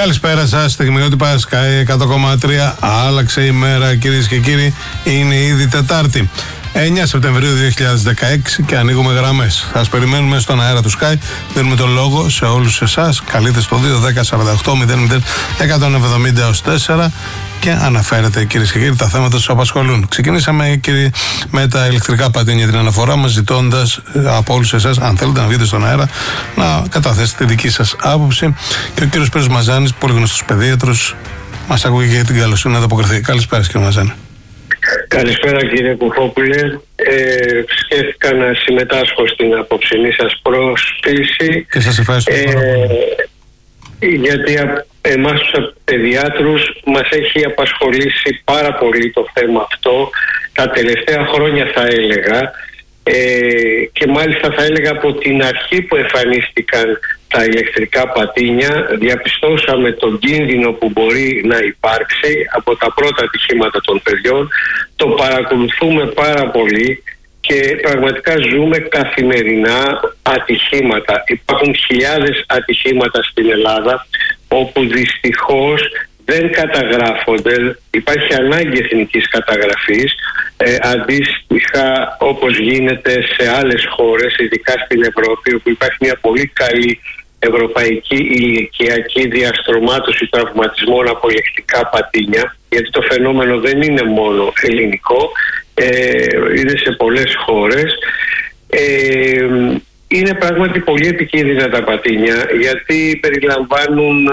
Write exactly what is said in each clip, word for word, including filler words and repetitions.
Καλησπέρα σας, στιγμιότυπα Sky εκατό κόμμα τρία. Άλλαξε η μέρα, κυρίες και κύριοι. Είναι ήδη Τετάρτη, εννέα Σεπτεμβρίου δύο χιλιάδες δεκαέξι, και ανοίγουμε γραμμές. Σας περιμένουμε στον αέρα του Sky. Δίνουμε τον λόγο σε όλους εσάς. Καλείτε στο δύο δέκα σαράντα οκτώ μηδέν μηδέν εκατόν εβδομήντα έως τέσσερα και αναφέρετε, κυρίες και κύριοι, τα θέματα που σας απασχολούν. Ξεκινήσαμε, κύριοι, με τα ηλεκτρικά πατίνια, την αναφορά μας, ζητώντας από όλους εσάς, αν θέλετε να βγείτε στον αέρα, να καταθέσετε τη δική σας άποψη. Και ο κύριος Πύρος Μαζάνης, πολύ γνωστός παιδίατρος, μας ακούει και την καλοσύνη να ανταποκριθεί. Καλησπέρα, κύριε Μαζάνη. Καλησπέρα, κύριε Κουφόπουλε. Ε, σκέφτηκα να συμμετάσχω στην απόψινή σας πρόσκληση. Και σας ευχαριστώ. Ε, γιατί εμάς τους παιδιάτρους μας έχει απασχολήσει πάρα πολύ το θέμα αυτό τα τελευταία χρόνια, θα έλεγα, ε, και μάλιστα θα έλεγα από την αρχή που εμφανίστηκαν τα ηλεκτρικά πατίνια διαπιστώσαμε τον κίνδυνο που μπορεί να υπάρξει από τα πρώτα ατυχήματα των παιδιών. Το παρακολουθούμε πάρα πολύ και πραγματικά ζούμε καθημερινά ατυχήματα. Υπάρχουν χιλιάδες ατυχήματα στην Ελλάδα όπου δυστυχώς δεν καταγράφονται. Υπάρχει ανάγκη εθνικής καταγραφής, ε, αντίστοιχα όπως γίνεται σε άλλες χώρες, ειδικά στην Ευρώπη, όπου υπάρχει μια πολύ καλή ευρωπαϊκή ηλικιακή διαστρωμάτωση τραυματισμών από ηλεκτρικά πατίνια, γιατί το φαινόμενο δεν είναι μόνο ελληνικό, ε, είναι σε πολλές χώρες. Ε, είναι πράγματι πολύ επικίνδυνα τα πατίνια, γιατί περιλαμβάνουν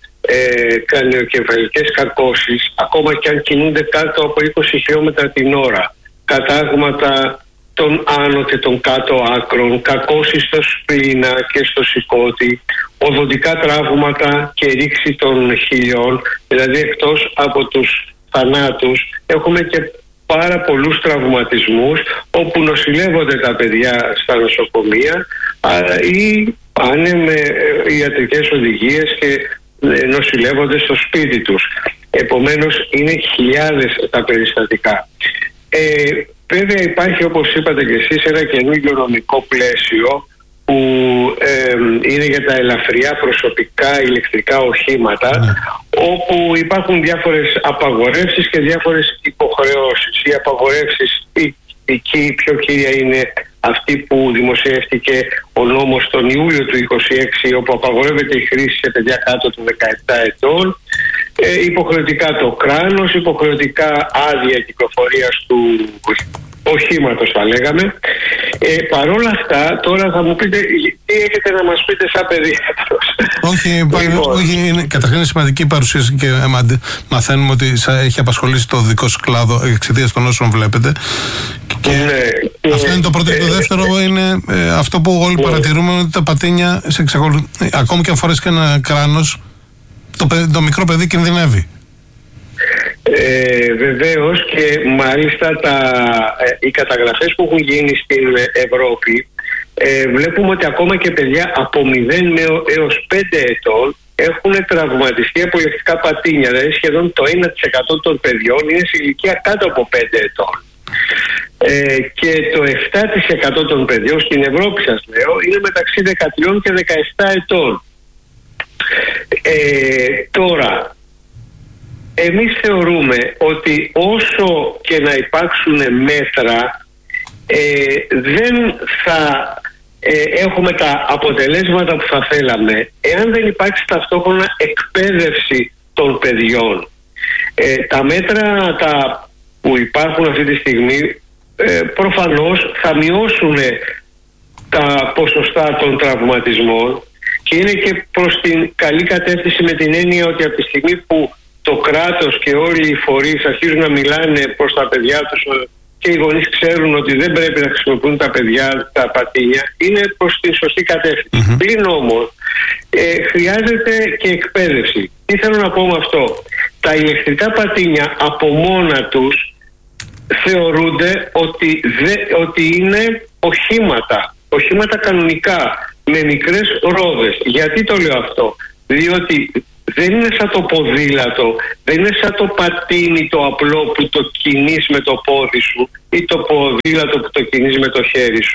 ε, κρανιοκεφαλικές κακώσεις, ακόμα και αν κινούνται κάτω από είκοσι χιλιόμετρα την ώρα, κατάγματα των άνω και των κάτω άκρων, κακώσεις στο σπλήνα και στο σηκώτη, οδοντικά τραύματα και ρήξη των χιλιών. Δηλαδή, εκτός από τους θανάτους έχουμε και πάρα πολλούς τραυματισμούς όπου νοσηλεύονται τα παιδιά στα νοσοκομεία ή πάνε με ιατρικές οδηγίες και νοσηλεύονται στο σπίτι τους. Επομένως, είναι χιλιάδες τα περιστατικά. Ε, Βέβαια υπάρχει, όπως είπατε και εσείς, ένα καινούργιο νομικό πλαίσιο που ε, είναι για τα ελαφριά προσωπικά ηλεκτρικά οχήματα, ναι, όπου υπάρχουν διάφορες απαγορεύσεις και διάφορες υποχρεώσεις. Οι απαγορεύσεις, η, η πιο κύρια είναι αυτή που δημοσιεύτηκε ο νόμος τον Ιούλιο του είκοσι έξι, όπου απαγορεύεται η χρήση σε παιδιά κάτω των δεκαεπτά ετών, ε, υποχρεωτικά το κράνος, υποχρεωτικά άδεια κυκλοφορίας του οχήματος, θα λέγαμε. Ε, παρόλα αυτά, τώρα θα μου πείτε τι έχετε να μας πείτε σαν παιδίατρος. Όχι, λοιπόν. όχι είναι, καταρχήν είναι σημαντική η παρουσίαση και ε, μαθαίνουμε ότι έχει απασχολήσει το δικό σου κλάδο εξαιτίας των όσων βλέπετε. Και ναι, αυτό είναι το πρώτο. Και το δεύτερο ε, είναι ε, αυτό που όλοι ε, παρατηρούμε, ότι τα πατίνια, σε εξακολου... ακόμη και αν φορέσει και ένα κράνος, το, το μικρό παιδί κινδυνεύει. Ε, βεβαίως, και μάλιστα τα, ε, οι καταγραφές που έχουν γίνει στην Ευρώπη, ε, βλέπουμε ότι ακόμα και παιδιά από μηδέν έως πέντε ετών έχουν τραυματιστεί από ηλεκτρικά πατίνια. Δηλαδή σχεδόν το ένα τοις εκατό των παιδιών είναι σε ηλικία κάτω από πέντε ετών. Ε, και το επτά τοις εκατό των παιδιών στην Ευρώπη, σας λέω, είναι μεταξύ δεκατρία και δεκαεπτά ετών. Ε, τώρα, εμείς θεωρούμε ότι όσο και να υπάρξουν μέτρα, ε, δεν θα ε, έχουμε τα αποτελέσματα που θα θέλαμε εάν δεν υπάρξει ταυτόχρονα εκπαίδευση των παιδιών. Ε, τα μέτρα τα που υπάρχουν αυτή τη στιγμή ε, προφανώς θα μειώσουν τα ποσοστά των τραυματισμών και είναι και προς την καλή κατεύθυνση, με την έννοια ότι από τη στιγμή που το κράτος και όλοι οι φορείς αρχίζουν να μιλάνε προς τα παιδιά τους και οι γονείς ξέρουν ότι δεν πρέπει να χρησιμοποιούν τα παιδιά τα πατίνια, είναι προς την σωστή κατεύθυνση. Mm-hmm. Πλην όμως ε, χρειάζεται και εκπαίδευση. Τι θέλω να πω με αυτό? Τα ηλεκτρικά πατίνια από μόνα τους θεωρούνται ότι, δε, ότι είναι οχήματα, οχήματα κανονικά, με μικρές ρόδες. Γιατί το λέω αυτό? Διότι δεν είναι σαν το ποδήλατο, δεν είναι σαν το πατίνι το απλό που το κινείς με το πόδι σου ή το ποδήλατο που το κινείς με το χέρι σου.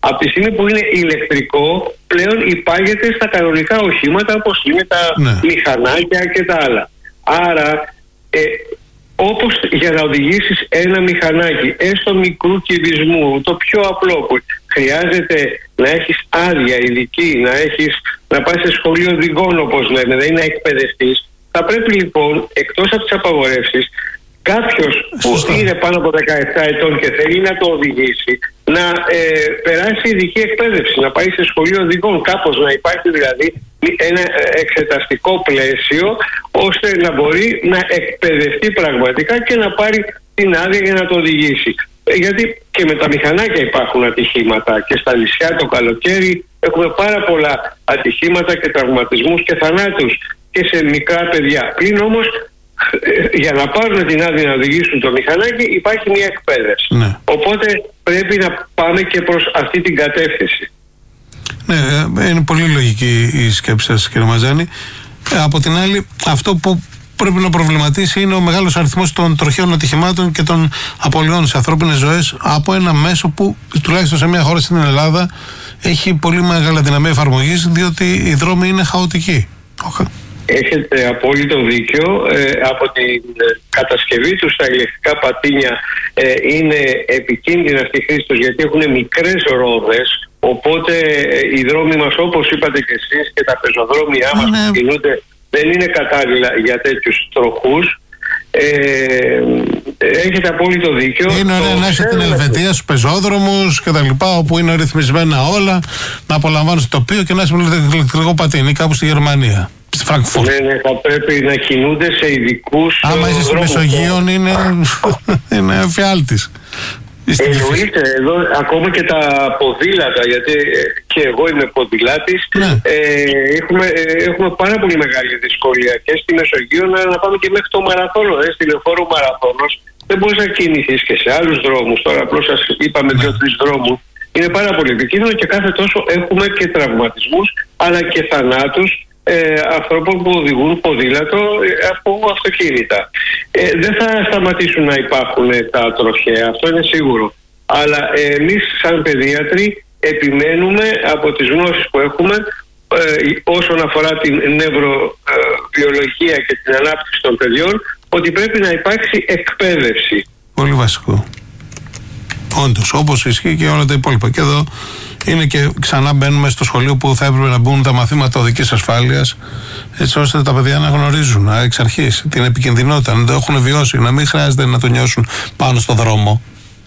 Από τη στιγμή που είναι ηλεκτρικό, πλέον υπάγεται στα κανονικά οχήματα όπως είναι τα ναι. μηχανάκια και τα άλλα. Άρα, ε, όπως για να οδηγήσεις ένα μηχανάκι, έστω μικρού κυβισμού, το πιο απλό που χρειάζεται να έχεις άδεια ειδική, να, έχεις, να πας σε σχολείο οδηγών όπως λέμε, δεν είναι εκπαιδευτής, θα πρέπει λοιπόν, εκτός από τις απαγορεύσεις, κάποιος που είναι πάνω από δεκαεπτά ετών και θέλει να το οδηγήσει, να ε, περάσει ειδική εκπαίδευση, να πάει σε σχολείο οδηγών, κάπως να υπάρχει δηλαδή ένα εξεταστικό πλαίσιο ώστε να μπορεί να εκπαιδευτεί πραγματικά και να πάρει την άδεια για να το οδηγήσει. Γιατί και με τα μηχανάκια υπάρχουν ατυχήματα και στα νησιά το καλοκαίρι έχουμε πάρα πολλά ατυχήματα και τραυματισμούς και θανάτους και σε μικρά παιδιά. Πλην όμως για να πάρουν την άδεια να οδηγήσουν το μηχανάκι υπάρχει μια εκπαίδευση. Ναι. Οπότε πρέπει να πάμε και προς αυτή την κατεύθυνση. Ναι, είναι πολύ λογική η σκέψη σας, κύριε Μαζάνη. Από την άλλη, αυτό που πρέπει να προβληματίσει είναι ο μεγάλος αριθμός των τροχαίων ατυχημάτων και των απολειών σε ανθρώπινες ζωές από ένα μέσο που τουλάχιστον σε μια χώρα στην Ελλάδα έχει πολύ μεγάλη δυναμία εφαρμογής, διότι οι δρόμοι είναι χαοτικοί. Έχετε απόλυτο δίκιο. Ε, από την κατασκευή τους στα ηλεκτρικά πατίνια ε, είναι επικίνδυνα στη χρήση τους γιατί έχουν μικρές ρόδες, οπότε ε, οι δρόμοι μας, όπως είπατε και εσείς, και τα πεζοδρόμια μας που κινούνται δεν είναι κατάλληλα για τέτοιους τροχούς. Ε, έχετε απόλυτο δίκιο. Είναι ωραία να έχετε την Ελβετία στους πεζόδρομους και τα λοιπά, όπου είναι ρυθμισμένα όλα, να απολαμβάνουν στο τοπίο και να είσαι με ηλεκτρικό πατίνι κάπου στη Γερμανία. Ναι, ναι, θα πρέπει να κινούνται σε ειδικούς. Άμα είσαι στη Μεσογείο είναι, είναι εφιάλτης. Εννοείται, εδώ ακόμα και τα ποδήλατα, γιατί και εγώ είμαι ποδηλάτης, ναι. ε, έχουμε, έχουμε πάρα πολύ μεγάλη δυσκολία και στη Μεσογείο να, να πάμε και μέχρι το μαραθώνο, ε, στη λεωφόρο μαραθώνος. Δεν μπορείς να κινηθείς και σε άλλους δρόμους. Τώρα απλώς σας είπαμε ναι. δύο-τρεις δρόμους. Είναι πάρα πολύ επικίνδυνο και κάθε τόσο έχουμε και τραυματισμούς αλλά και θανάτους Ε, ανθρώπων που οδηγούν ποδήλατο ε, από αυτοκίνητα. Ε, δεν θα σταματήσουν να υπάρχουν ε, τα τροχαία, αυτό είναι σίγουρο. Αλλά ε, εμείς σαν παιδίατροι επιμένουμε από τις γνώσεις που έχουμε ε, όσον αφορά την νευροβιολογία και την ανάπτυξη των παιδιών, ότι πρέπει να υπάρξει εκπαίδευση. Πολύ βασικό. Όντως, όπως ισχύει και όλα τα υπόλοιπα. Και εδώ είναι και ξανά μπαίνουμε στο σχολείο που θα έπρεπε να μπουν τα μαθήματα οδικής ασφάλειας, έτσι ώστε τα παιδιά να γνωρίζουν εξ αρχής την επικινδυνότητα, να το έχουν βιώσει, να μην χρειάζεται να το νιώσουν πάνω στο δρόμο.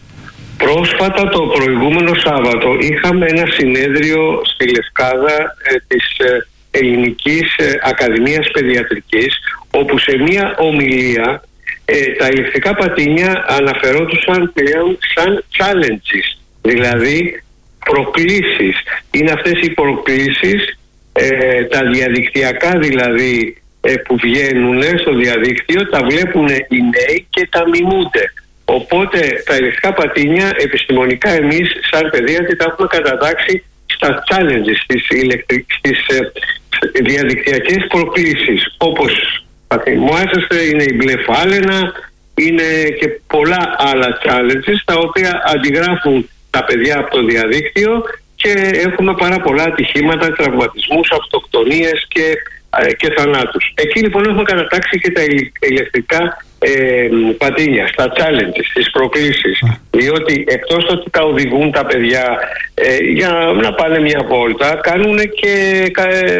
Πρόσφατα το προηγούμενο Σάββατο είχαμε ένα συνέδριο στη Λευκάδα ε, της ε, Ελληνικής ε, Ακαδημίας Παιδιατρικής, όπου σε μία ομιλία ε, τα ηλεκτρικά πατίνια αναφερόντουσαν πλέον σαν challenges, δηλαδή προκλήσεις. Είναι αυτές οι προκλήσεις, ε, τα διαδικτυακά δηλαδή ε, που βγαίνουν στο διαδίκτυο, τα βλέπουν οι νέοι και τα μιμούνται. Οπότε τα ηλεκτρικά πατίνια επιστημονικά εμείς σαν παιδίατροι τα έχουμε κατατάξει στα challenges, στις, ηλεκτρι... στις ε, διαδικτυακές προκλήσεις. Όπως θα θυμόσαστε είναι η μπλε φάλαινα, είναι και πολλά άλλα challenges τα οποία αντιγράφουν τα παιδιά από το διαδίκτυο και έχουμε πάρα πολλά ατυχήματα, τραυματισμούς, αυτοκτονίες και, ε, και θανάτους. Εκεί λοιπόν έχουμε κατατάξει και τα ηλεκτρικά ε, πατίνια, στα challenges, στις προκλήσεις. Διότι εκτός ότι τα οδηγούν τα παιδιά ε, για να πάνε μια βόλτα, κάνουν και ε,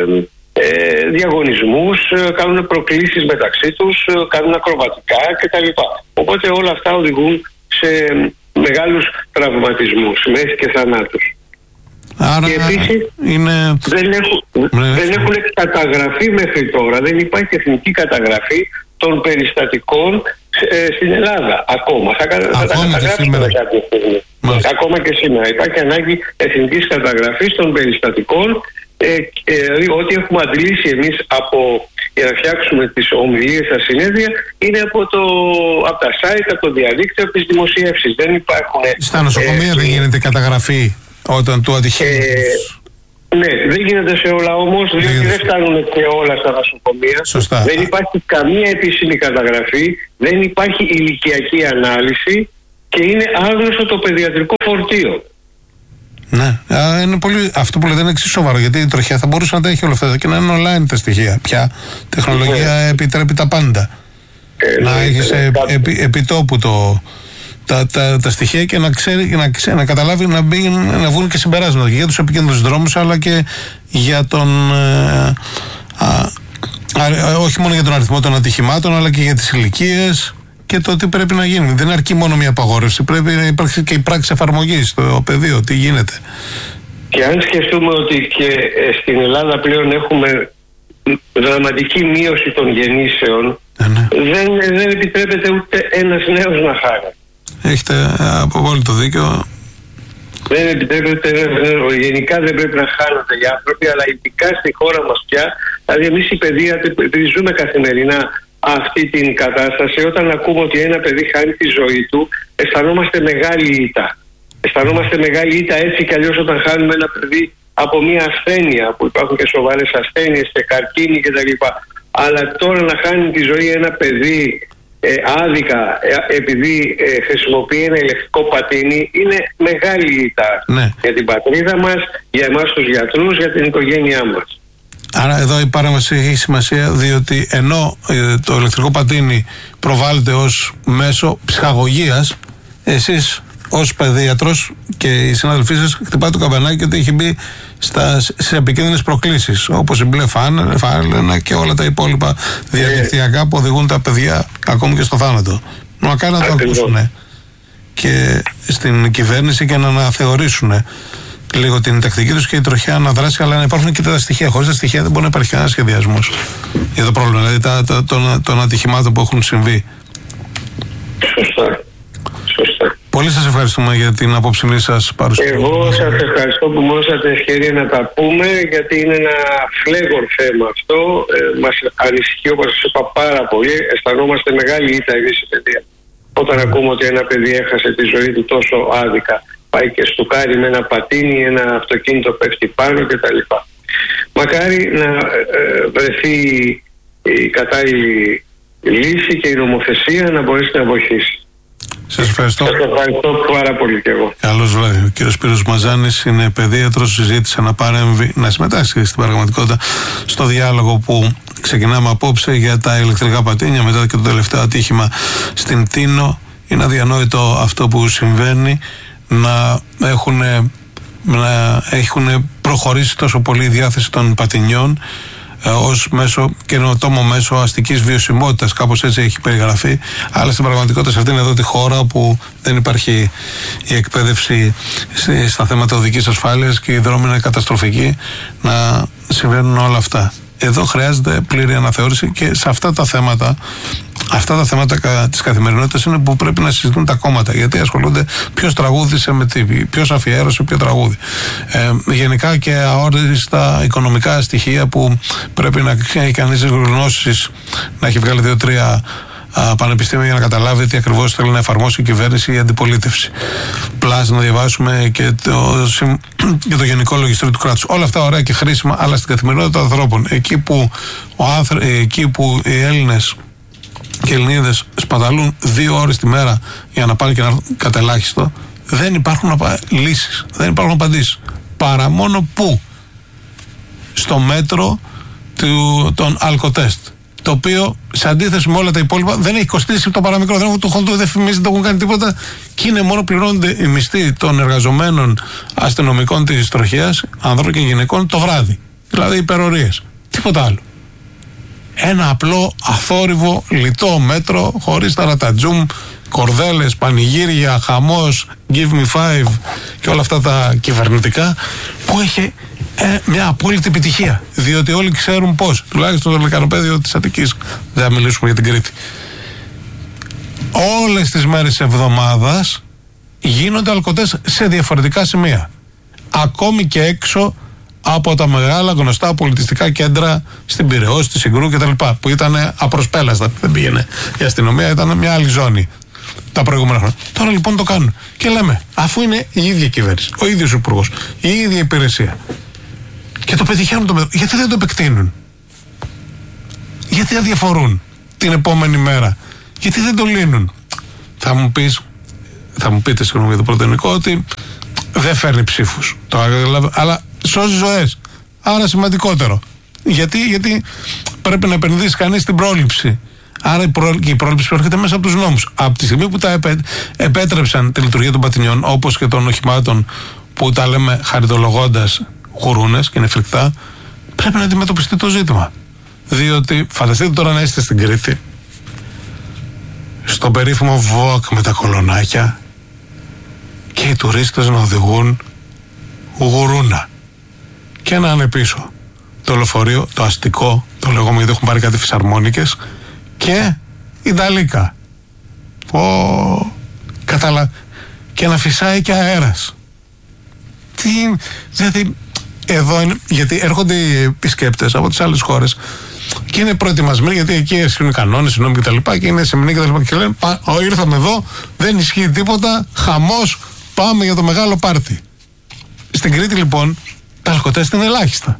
ε, διαγωνισμούς, κάνουν προκλήσεις μεταξύ τους, κάνουν ακροβατικά κτλ. Οπότε όλα αυτά οδηγούν σε μεγάλους τραυματισμούς μέχρι και θανάτους. Άρα και επίσης είναι... δεν, έχουν, ναι. δεν έχουν καταγραφεί μέχρι τώρα, δεν υπάρχει εθνική καταγραφή των περιστατικών ε, στην Ελλάδα ακόμα. Θα, θα τα καταγράψουμε κάποια στιγμή. Ακόμα και σήμερα υπάρχει ανάγκη εθνικής καταγραφής των περιστατικών, ε, ε, ό,τι έχουμε αντλήσει εμείς από για να φτιάξουμε τις ομιλίες στα συνέδρια είναι από, το, από τα site, από το διαδίκτυο, από τις δημοσιεύσεις. Δεν υπάρχουν... Στα νοσοκομεία ε, δεν γίνεται καταγραφή όταν του ατυχήματος. Ε, ναι, δεν γίνεται σε όλα όμως, διότι δεν φτάνουν και όλα στα νοσοκομεία. Σωστά. Δεν υπάρχει καμία επίσημη καταγραφή, δεν υπάρχει ηλικιακή ανάλυση και είναι άγνωστο το παιδιατρικό φορτίο. Ναι, είναι πολύ, αυτό που λέτε είναι εξίσου σοβαρό, γιατί η τροχιά θα μπορούσε να τα έχει όλα αυτά και να είναι online τα στοιχεία. Πια τεχνολογία ναι. επιτρέπει τα πάντα. Ε, να ναι, έχει ναι, επί, επί, επιτόπου το, τα, τα, τα στοιχεία και να, ξέρει, να, ξέρει, να καταλάβει να, μπει, να βγουν και συμπεράσματα και για τους επικίνδυνους δρόμους, αλλά και για τον. Ε, α, α, όχι μόνο για τον αριθμό των ατυχημάτων, αλλά και για τις ηλικίες και το τι πρέπει να γίνει. Δεν αρκεί μόνο μια απαγόρευση, πρέπει να υπάρξει και η πράξη εφαρμογής στο πεδίο, τι γίνεται. Και αν σκεφτούμε ότι και στην Ελλάδα πλέον έχουμε δραματική μείωση των γεννήσεων, ε, ναι. δεν, δεν επιτρέπεται ούτε ένας νέος να χάρει. Έχετε απόλυτο δίκιο. Δεν επιτρέπεται ούτε ένας νέος. Γενικά δεν πρέπει να χάνονται οι άνθρωποι, αλλά ειδικά στη χώρα μας πια, δηλαδή εμείς οι παιδεία, επειδή ζούμε καθημερινά αυτή την κατάσταση, όταν ακούμε ότι ένα παιδί χάνει τη ζωή του, αισθανόμαστε μεγάλη ήττα. Αισθανόμαστε μεγάλη ήττα έτσι κι αλλιώς όταν χάνουμε ένα παιδί από μια ασθένεια, που υπάρχουν και σοβαρές ασθένειες και καρκίνη κτλ. Αλλά τώρα να χάνει τη ζωή ένα παιδί ε, άδικα ε, επειδή ε, χρησιμοποιεί ένα ηλεκτρικό πατίνι, είναι μεγάλη ήττα ναι. για την πατρίδα μας, για εμάς τους γιατρούς, για την οικογένειά μας. Άρα εδώ η παρέμβαση έχει σημασία, διότι ενώ ε, το ηλεκτρικό πατίνι προβάλλεται ως μέσο ψυχαγωγίας, εσείς ως παιδίατρος και οι συναδελφοί σας χτυπάτε το καμπανάκι ότι έχει μπει στα, σε επικίνδυνες προκλήσεις, όπως η μπλε φάλαινα και όλα τα υπόλοιπα διαδικτυακά που οδηγούν τα παιδιά ακόμη και στο θάνατο. Μακάρι να το ακούσουν και στην κυβέρνηση και να αναθεωρήσουν λίγο την τακτική τους και η τροχιά να δράσει, αλλά να υπάρχουν και τα στοιχεία. Χωρίς τα στοιχεία δεν μπορεί να υπάρχει κανένα σχεδιασμός για το πρόβλημα, δηλαδή τα, τα, των, των ατυχημάτων που έχουν συμβεί. Σωστά. Σωστά. Πολύ σας ευχαριστούμε για την απόψινή σας παρουσία. Εγώ σας ευχαριστώ που μου δώσατε ευκαιρία να τα πούμε, γιατί είναι ένα φλέγον θέμα αυτό. Ε, μας ανησυχεί, όπως σας είπα, πάρα πολύ. Αισθανόμαστε μεγάλη ήττα εμείς η παιδεία. Όταν ακούμε ότι ένα παιδί έχασε τη ζωή του τόσο άδικα, πάει και στουκάρει με ένα πατίνι, ένα αυτοκίνητο πέφτει πάνω κτλ. Μακάρι να ε, βρεθεί η κατάλληλη λύση και η νομοθεσία να μπορέσει να βοηθήσει. Σας ευχαριστώ. Σας ευχαριστώ πάρα πολύ και εγώ. Καλώς βράδυ. Ο κύριος Σπύρος Μαζάνης είναι παιδίατρος, συζήτησε να παρέμβει, να συμμετάσχει στην πραγματικότητα στο διάλογο που ξεκινάμε απόψε για τα ηλεκτρικά πατίνια μετά και το τελευταίο ατύχημα στην Τίνο. Είναι αδιανόητο αυτό που συμβαίνει, να έχουν, να έχουν προχωρήσει τόσο πολύ η διάθεση των πατινιών ε, ως μέσο, καινοτόμο μέσο αστικής βιωσιμότητας, κάπως έτσι έχει περιγραφεί, αλλά στην πραγματικότητα σε αυτήν εδώ τη χώρα που δεν υπάρχει η εκπαίδευση στα θέματα οδικής ασφάλειας και οι δρόμοι είναι καταστροφικοί, να συμβαίνουν όλα αυτά. Εδώ χρειάζεται πλήρη αναθεώρηση και σε αυτά τα θέματα, αυτά τα θέματα της καθημερινότητας είναι που πρέπει να συζητούν τα κόμματα. Γιατί ασχολούνται ποιος τραγούδισε με τι, ποιος αφιέρωσε ποιο τραγούδι. Ε, γενικά και αόριστα οικονομικά στοιχεία που πρέπει να έχει κανείς γνώσεις, να έχει βγάλει δύο-τρία πανεπιστήμια για να καταλάβει τι ακριβώς θέλει να εφαρμόσει η κυβέρνηση ή η αντιπολίτευση. Πλάς να διαβάσουμε και το, και το Γενικό Λογιστήριο του κράτους. Όλα αυτά ωραία και χρήσιμα, αλλά στην καθημερινότητα των ανθρώπων, εκεί που, ο άνθρω, εκεί που οι Έλληνες και οι Ελληνίδες σπαταλούν δύο ώρες τη μέρα για να πάνε και να έρθουν κατελάχιστο, δεν υπάρχουν απα... λύσεις, δεν υπάρχουν απαντήσεις. Παρά μόνο που στο μέτρο του, των αλκοτέστ, το οποίο σε αντίθεση με όλα τα υπόλοιπα δεν έχει κοστίσει το παραμικρό, δεν έχουν το χοντό, δεν φημίζει, δεν έχουν κάνει τίποτα και είναι μόνο πληρώνονται οι μισθοί των εργαζομένων αστυνομικών της τροχέας, ανδρών και γυναικών, το βράδυ. Δηλαδή υπερορίες. Τίποτα άλλο. Ένα απλό, αθόρυβο, λιτό μέτρο, χωρίς ταρατατζούμ, κορδέλες, πανηγύρια, χαμός, give me five και όλα αυτά τα κυβερνητικά, που έχει ε, μια απόλυτη επιτυχία. Διότι όλοι ξέρουν πώς, τουλάχιστον το λεκανοπέδιο της Αττικής, δεν θα μιλήσουμε για την Κρήτη. Όλες τις μέρες εβδομάδας γίνονται αλκοτές σε διαφορετικά σημεία. Ακόμη και έξω από τα μεγάλα γνωστά πολιτιστικά κέντρα στην Πειραιώ, στη Συγκρού κτλ. Που ήταν απροσπέλαστα. Δεν πήγαινε η αστυνομία, ήταν μια άλλη ζώνη τα προηγούμενα χρόνια. Τώρα λοιπόν το κάνουν. Και λέμε, αφού είναι η ίδια κυβέρνηση, ο ίδιος υπουργός, η ίδια υπηρεσία, και το πετυχαίνουν το μέτρο, γιατί δεν το επεκτείνουν? Γιατί δεν διαφορούν την επόμενη μέρα? Γιατί δεν το λύνουν? Θα μου πεις, θα μου πείτε συγγνώμη για το πρωτενικό, ότι δεν φέρνει ψήφους. Το, αλλά σώζει ζωές. Άρα σημαντικότερο. Γιατί, γιατί πρέπει να επενδύσει κανείς στην πρόληψη. Άρα η, προ, η πρόληψη έρχεται μέσα από τους νόμους. Από τη στιγμή που τα επέ, επέτρεψαν τη λειτουργία των πατηνιών, όπως και των οχημάτων που τα λέμε χαριτολογώντας γουρούνες και είναι φρικτά, πρέπει να αντιμετωπιστεί το ζήτημα. Διότι φανταστείτε τώρα να είστε στην Κρήτη, στον περίφημο ΒΟΚ με τα κολονάκια, και οι τουρίστες να οδηγούν γουρούνα και να είναι πίσω το λεωφορείο, το αστικό, το λεγόμενο, γιατί έχουν πάρει κάτι φυσαρμόνικες, και η Νταλίκα. Ω, καταλα... και να φυσάει και αέρας. Τι, δηλαδή, εδώ είναι, γιατί έρχονται οι επισκέπτες από τις άλλες χώρες και είναι προετοιμασμένοι, γιατί εκεί ισχύουν οι κανόνες, οι νόμοι κτλ. Και, και είναι σεμινοί κτλ. Και, και λένε, πα, ό, ήρθαμε εδώ, δεν ισχύει τίποτα, χαμός, πάμε για το μεγάλο πάρτι. Στην Κρήτη λοιπόν τα αλκοτέστ είναι ελάχιστα.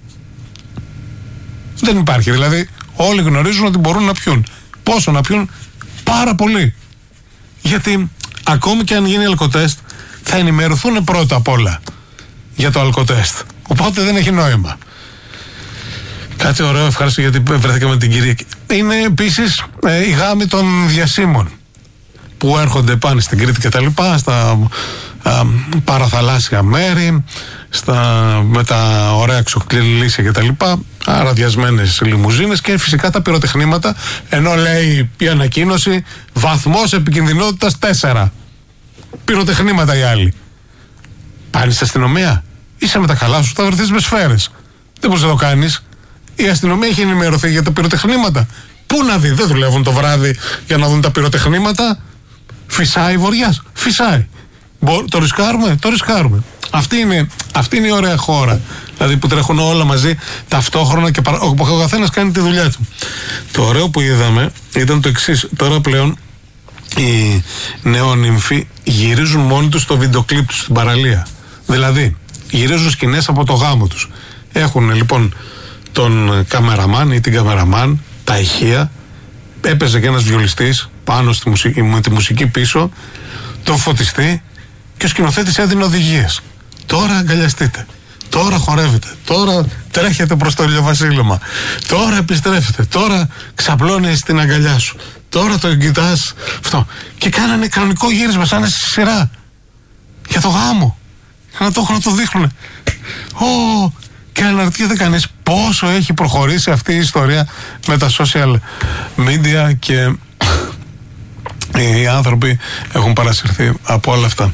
Δεν υπάρχει, δηλαδή όλοι γνωρίζουν ότι μπορούν να πιούν. Πόσο να πιούν? Πάρα πολύ. Γιατί ακόμη και αν γίνει αλκοτέστ θα ενημερωθούν πρώτα απ' όλα για το αλκοτέστ. Οπότε δεν έχει νόημα. Κάτι ωραίο, ευχαριστώ γιατί βρέθηκα με την κυρία. Είναι επίσης ε, οι γάμοι των διασύμων που έρχονται πάνω στην Κρήτη και τα λοιπά, στα α, παραθαλάσσια μέρη, στα, με τα ωραία ξοκλήσια και τα λοιπά, αραδιασμένες λιμουζίνες, και φυσικά τα πυροτεχνήματα, ενώ λέει η ανακοίνωση βαθμός επικινδυνότητας τέσσερα. Πυροτεχνήματα οι άλλοι. Πάνε στην αστυνομία, είσαι με τα καλά σου, θα βρεθείς με σφαίρες. Δεν μπορείς να το κάνεις. Η αστυνομία έχει ενημερωθεί για τα πυροτεχνήματα. Πού να δει, δεν δουλεύουν το βράδυ για να δουν τα πυροτεχνήματα. Φυσάει Βοριάς, φυσάει. Το ρισκάρουμε, το ρισκάρουμε. Αυτή είναι, αυτή είναι η ωραία χώρα. Δηλαδή που τρέχουν όλα μαζί ταυτόχρονα και παρα... ο καθένας κάνει τη δουλειά του. Το ωραίο που είδαμε ήταν το εξής. Τώρα πλέον οι νεόνυμφοι γυρίζουν μόνοι τους το βίντεο κλιπ τους στην παραλία. Δηλαδή γυρίζουν σκηνές από το γάμο τους. Έχουν λοιπόν τον καμεραμάν ή την καμεραμάν, τα ηχεία, έπαιζε και ένας βιολιστής πάνω στη μουσική, με τη μουσική πίσω, τον φωτιστή, και ο σκηνοθέτης έδινε οδηγίες. Τώρα αγκαλιαστείτε, τώρα χορεύετε, τώρα τρέχετε προς το ηλιοβασίλεμα, τώρα επιστρέφετε, τώρα ξαπλώνεις την αγκαλιά σου, τώρα το κοιτάς αυτό. Και κάνανε κανονικό γύρισμα σαν στη σειρά για το γάμο, για να το έχουν να το δείχνουν. Ω, και αναρωτιέται κανείς πόσο έχει προχωρήσει αυτή η ιστορία με τα social media, και οι άνθρωποι έχουν παρασυρθεί από όλα αυτά.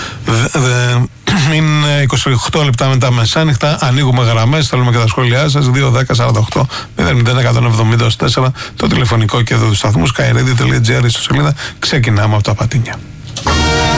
Είναι είκοσι οκτώ λεπτά μετά μεσάνυχτα. Ανοίγουμε γραμμές, θέλουμε και τα σχόλιά σας. δύο δέκα σαράντα οκτώ μηδέν μηδέν εκατόν εβδομήντα τέσσερα το τηλεφωνικό κέντρο του σταθμού skyradio τελεία gr, στο σελίδα. Ξεκινάμε από τα Πατίνια.